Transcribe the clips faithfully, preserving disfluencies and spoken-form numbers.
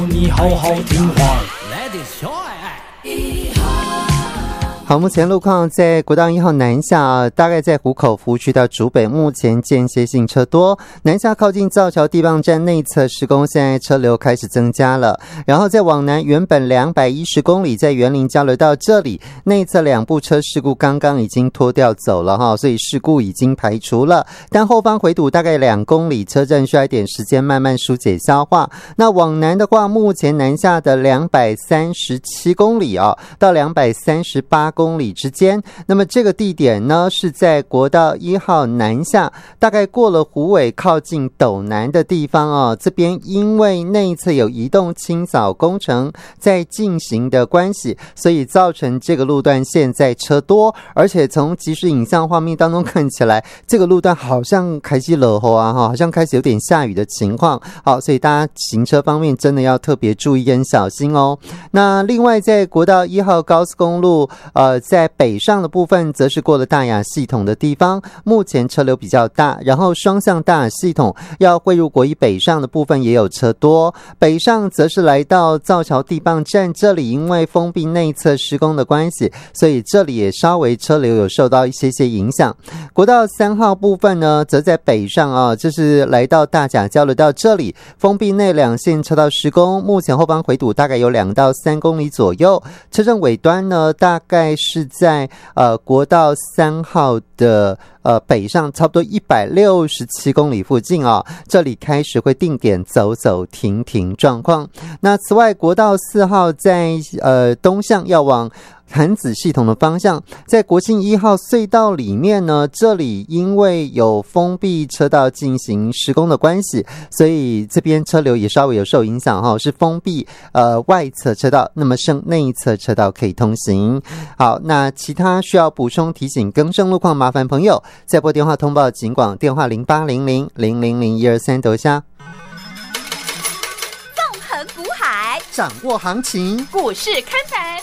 你好好听话， 来点小爱爱。 好，目前路况在国道一号南下，大概在湖口服务区到竹北，目前间歇性车多。南下靠近造桥地磅站内侧施工，现在车流开始增加了。然后再往南，原本两百一十公里，在园林交流道这里，内侧两部车事故刚刚已经拖掉走了哈，所以事故已经排除了。但后方回堵大概两公里，车阵需要一点时间慢慢疏解消化。那往南的话，目前南下的两百三十七公里啊，到两百三十八公里。公里之间，那么这个地点呢是在国道一号南下，大概过了虎尾靠近斗南的地方哦。这边因为内侧有移动清扫工程在进行的关系，所以造成这个路段现在车多，而且从即时影像画面当中看起来，这个路段好像开始落雨啊，好像开始有点下雨的情况。好，所以大家行车方面真的要特别注意跟小心哦。那另外在国道一号高速公路呃。在北上的部分则是过了大雅系统的地方，目前车流比较大，然后双向大雅系统要汇入国一北上的部分也有车多，北上则是来到造桥地磅站这里，因为封闭内侧施工的关系，所以这里也稍微车流有受到一些些影响。国道三号部分呢则在北上啊，就是来到大甲交流道这里，封闭内两线车道施工，目前后方回堵大概有两到三公里左右，车阵尾端呢大概是在呃国道三号的呃北上差不多一百六十七公里附近啊，这里开始会定点走走停停状况。那此外，国道四号在呃东向要往潭子系统的方向，在国庆一号隧道里面呢，这里因为有封闭车道进行施工的关系，所以这边车流也稍微有受影响哈，是封闭呃外侧车道，那么剩内侧车道可以通行。好，那其他需要补充提醒更正路况，麻烦朋友再拨电话通报警广电话零八零零零零零一二三得下。 纵横股海， 掌握行情， 股市看盘。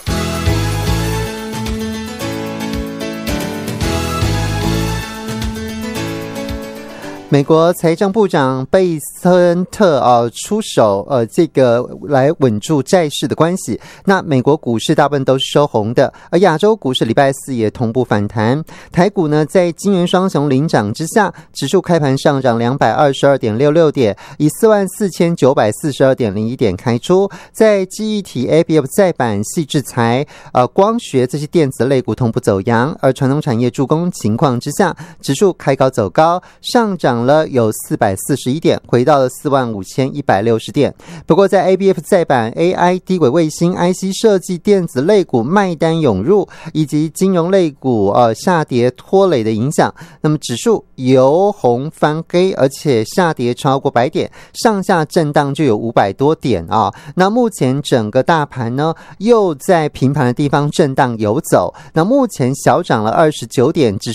美国财政部长贝森特啊出手呃这个来稳住债市的关系，那美国股市大部分都是收红的，而亚洲股市礼拜四也同步反弹。台股呢在金元双雄领涨之下，指数开盘上涨 两百二十二点六六 点，以 四万四千九百四十二点零一 点开出。在记忆体 A B F 载板、矽智财、呃光学这些电子类股同步走阳，而传统产业助攻情况之下，指数开高走高，上涨了有四百四十一点，回到了 四万五千一百六十 点。不过在 A B F 载板、A I、低轨卫星、I C 设计、电子类股卖单涌入，以及金融类股呃下跌拖累的影响，那么指数由红翻黑，而且下跌超过百点，上下震荡就有五百多点啊。那目前整个大盘呢又在平盘的地方震荡游走，那目前小涨了二十九点，指数